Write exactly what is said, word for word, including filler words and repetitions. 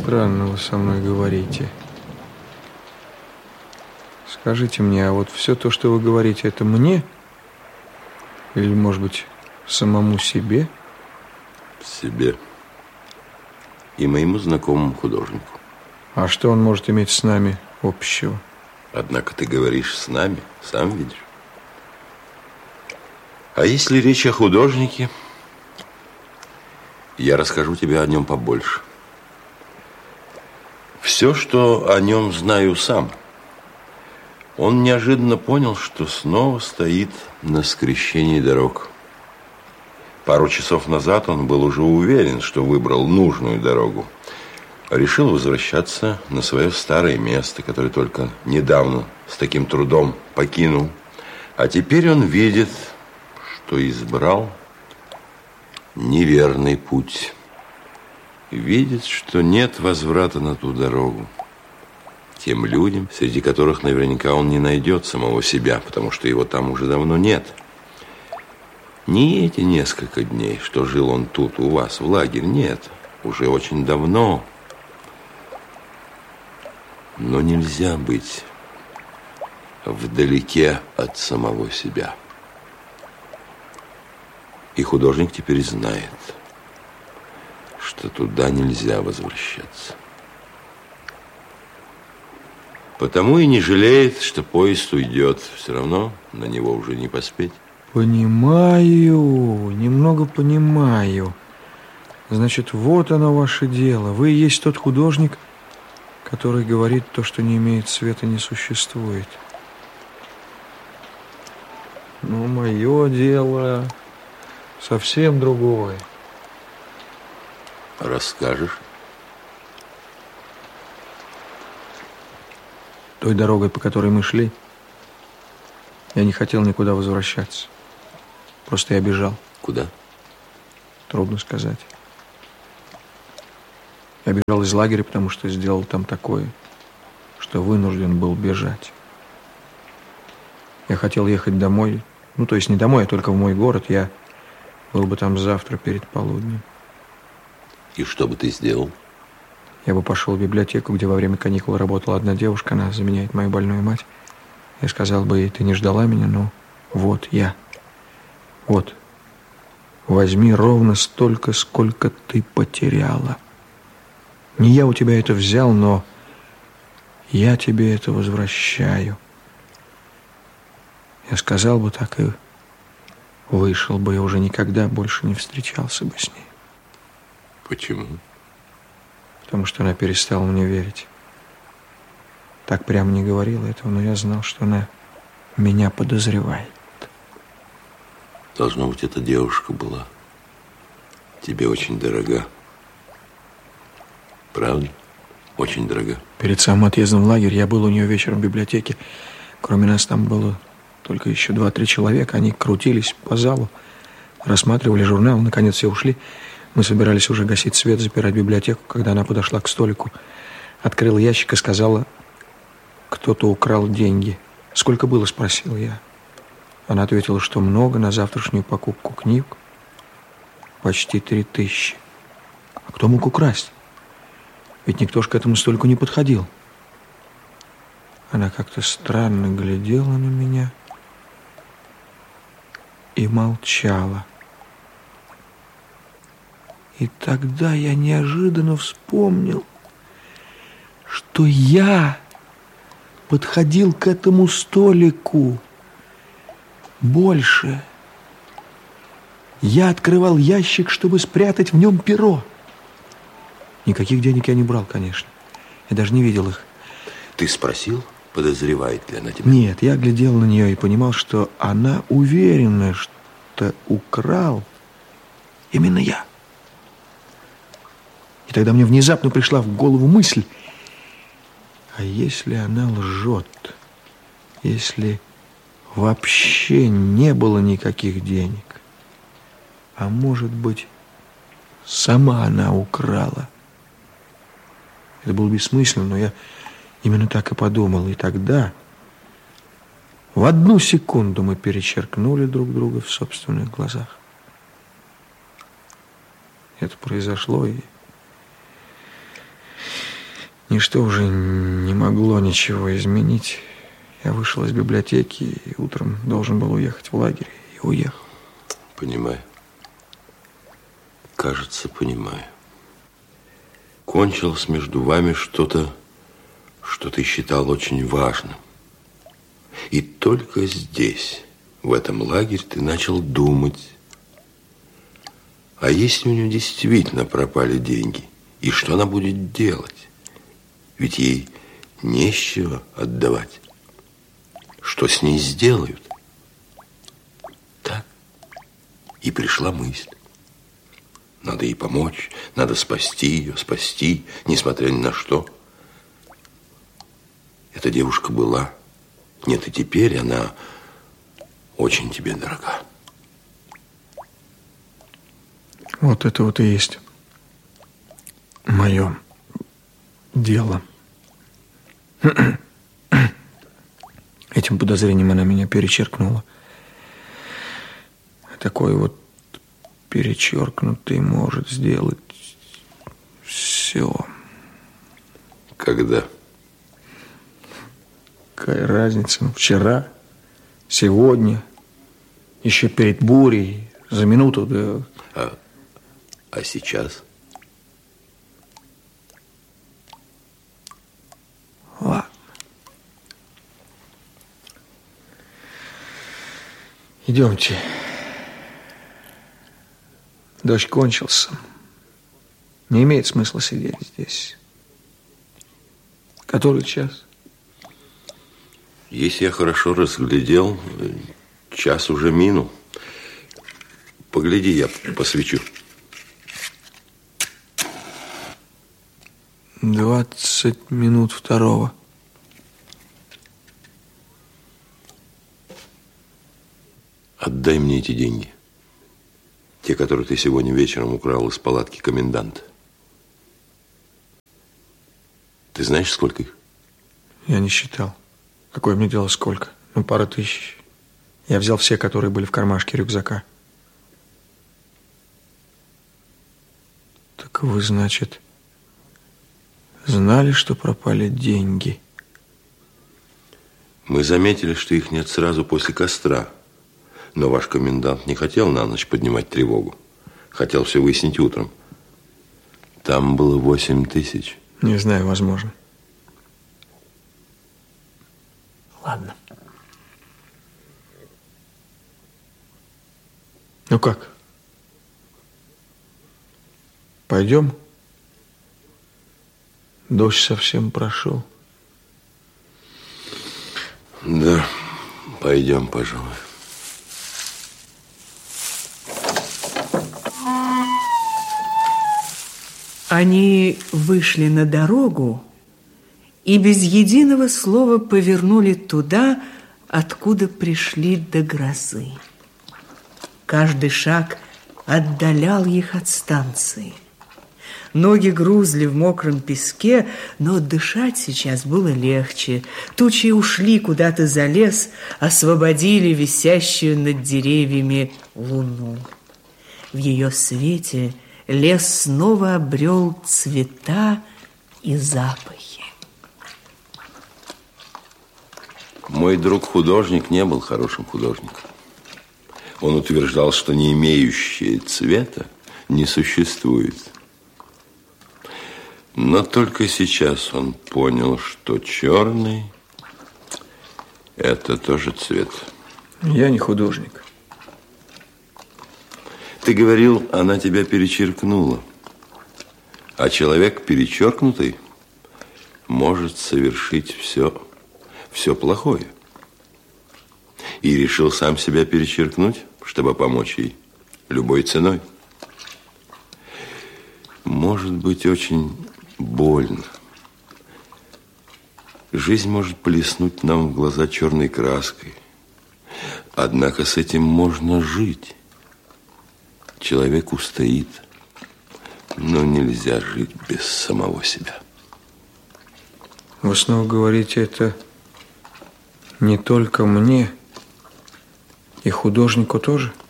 странно вы со мной говорите. Скажите мне, а вот все то, что вы говорите, это мне? Или, может быть, самому себе? Себе. И моему знакомому художнику. А что он может иметь с нами общего? Однако ты говоришь «с нами», сам видишь. А если речь о художнике, я расскажу тебе о нем побольше. Все, что о нем знаю сам. Он неожиданно понял, что снова стоит на скрещении дорог. Пару часов назад он был уже уверен, что выбрал нужную дорогу. Решил возвращаться на свое старое место, которое только недавно с таким трудом покинул. А теперь он видит, что избрал неверный путь. Видит, что нет возврата на ту дорогу. Тем людям, среди которых наверняка он не найдет самого себя, потому что его там уже давно нет. Не эти несколько дней, что жил он тут, у вас, в лагере, нет. Уже очень давно. Но нельзя быть вдалеке от самого себя. И художник теперь знает, что туда нельзя возвращаться. Потому и не жалеет, что поезд уйдет. Все равно на него уже не поспеть. Понимаю, немного понимаю. Значит, вот оно ваше дело. Вы и есть тот художник, который говорит, то, что не имеет света, не существует. Ну, мое дело совсем другое. Расскажешь? Той дорогой, по которой мы шли, я не хотел никуда возвращаться. Просто я бежал. Куда? Трудно сказать. Я бежал из лагеря, потому что сделал там такое, что вынужден был бежать. Я хотел ехать домой. Ну, то есть не домой, а только в мой город. Я был бы там завтра перед полуднем. И что бы ты сделал? Я бы пошел в библиотеку, где во время каникул работала одна девушка. Она заменяет мою больную мать. Я сказал бы ей: ты не ждала меня, но вот я. Вот. Возьми ровно столько, сколько ты потеряла. Не я у тебя это взял, но я тебе это возвращаю. Я сказал бы так и вышел бы, и уже никогда больше не встречался бы с ней. Почему? Потому что она перестала мне верить. Так прямо не говорила этого, но я знал, что она меня подозревает. Должно быть, эта девушка была тебе очень дорога. Правда? Очень дорога. Перед самым отъездом в лагерь я был у нее вечером в библиотеке. Кроме нас там было только еще два-три человека. Они крутились по залу, рассматривали журнал. Наконец все ушли. Мы собирались уже гасить свет, запирать библиотеку, когда она подошла к столику, открыла ящик и сказала: кто-то украл деньги. Сколько было, спросил я. Она ответила, что много, на завтрашнюю покупку книг почти три тысячи. А кто мог украсть? Ведь никто ж к этому столику не подходил. Она как-то странно глядела на меня и молчала. И тогда я неожиданно вспомнил, что я подходил к этому столику больше. Я открывал ящик, чтобы спрятать в нем перо. Никаких денег я не брал, конечно. Я даже не видел их. Ты спросил, подозревает ли она тебя? Нет, я глядел на нее и понимал, что она уверена, что украл именно я. И тогда мне внезапно пришла в голову мысль: а если она лжет? Если вообще не было никаких денег? А может быть, сама она украла? Это было бессмысленно, но я именно так и подумал. И тогда в одну секунду мы перечеркнули друг друга в собственных глазах. Это произошло, и Ничто уже не могло ничего изменить. Я вышел из библиотеки и утром должен был уехать в лагерь. И уехал. Понимаю. Кажется, понимаю. Кончилось между вами что-то, что ты считал очень важным. И только здесь, в этом лагере, ты начал думать. А если у нее действительно пропали деньги? И что она будет делать? Ведь ей не с чего отдавать. Что с ней сделают? Так. И пришла мысль. Надо ей помочь, надо спасти ее, спасти, несмотря ни на что. Эта девушка была. Нет, и теперь она очень тебе дорога. Вот это вот и есть мое дело. Этим подозрением она меня перечеркнула. Такой вот перечеркнутый может сделать все. Когда? Какая разница? Ну, вчера, сегодня, еще перед бурей, за минуту до... А, а сейчас? Ладно. Идемте. Дождь кончился. Не имеет смысла сидеть здесь. Который час? Если я хорошо разглядел, час уже минул. Погляди, я посвечу. Двадцать минут второго. Отдай мне эти деньги. Те, которые ты сегодня вечером украл из палатки коменданта. Ты знаешь, сколько их? Я не считал. Какое мне дело сколько? Ну, пара тысяч. Я взял все, которые были в кармашке рюкзака. Так вы, значит, знали, что пропали деньги? Мы заметили, что их нет сразу после костра. Но ваш комендант не хотел на ночь поднимать тревогу. Хотел все выяснить утром. Там было восемь тысяч. Не знаю, возможно. Ладно. Ну как? Пойдем? Дождь совсем прошел. Да, пойдем, пожалуй. Они вышли на дорогу и без единого слова повернули туда, откуда пришли до грозы. Каждый шаг отдалял их от станции. Ноги грузли в мокром песке, но дышать сейчас было легче. Тучи ушли куда-то за лес, освободили висящую над деревьями луну. В ее свете лес снова обрел цвета и запахи. Мой друг-художник не был хорошим художником. Он утверждал, что не имеющие цвета не существует. Но только сейчас он понял, что черный – это тоже цвет. Я не художник. Ты говорил, она тебя перечеркнула. А человек перечеркнутый может совершить все, все плохое. И решил сам себя перечеркнуть, чтобы помочь ей любой ценой. Может быть очень больно. Жизнь может плеснуть нам в глаза черной краской. Однако с этим можно жить. Человек устоит, но нельзя жить без самого себя. Вы снова говорите это не только мне, и художнику тоже?